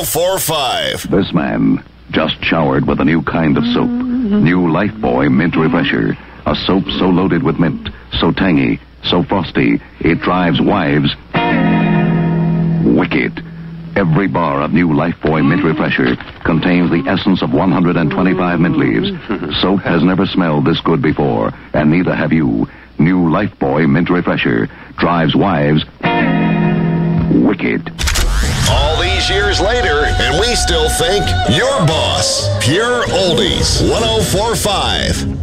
1045. This man just showered with a new kind of soap. New Lifebuoy Mint Refresher. A soap so loaded with mint, so tangy, so frosty, it drives wives wicked. Every bar of new Lifebuoy Mint Refresher contains the essence of 125 mint leaves. Soap has never smelled this good before, and neither have you. New Lifebuoy Mint Refresher drives wives wicked. All these years later, and we still think your boss. Pure Oldies 1045.